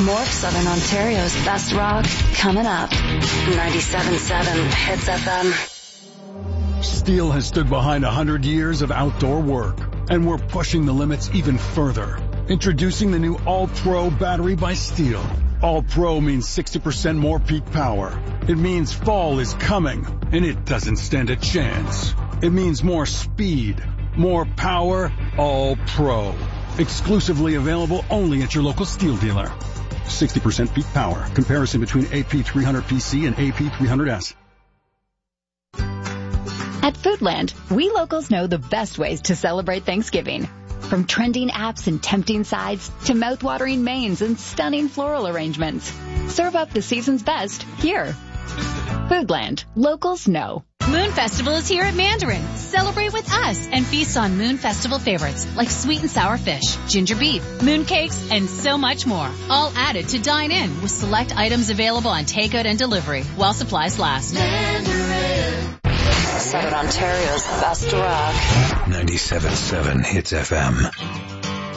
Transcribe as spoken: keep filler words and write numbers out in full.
More of Southern Ontario's best rock coming up. ninety-seven point seven Hits F M. Steel has stood behind one hundred years of outdoor work, and we're pushing the limits even further. Introducing the new All-Pro battery by Steel. All-Pro means sixty percent more peak power. It means fall is coming, and it doesn't stand a chance. It means more speed, more power, All-Pro. Exclusively available only at your local Steel dealer. sixty percent peak power. Comparison between A P three hundred P C and A P three hundred S. At Foodland, we locals know the best ways to celebrate Thanksgiving. From trending apps and tempting sides to mouth-watering mains and stunning floral arrangements. Serve up the season's best here. Foodland. Locals know. Moon Festival is here at Mandarin. Celebrate with us and feast on Moon Festival favorites like sweet and sour fish, ginger beef, moon cakes, and so much more. All added to dine in with select items available on takeout and delivery while supplies last. Mandarin. Southern Ontario's best rock. ninety-seven point seven Hits F M.